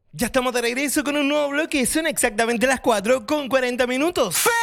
Ya estamos de regreso con un nuevo bloque. Son exactamente las 4:40.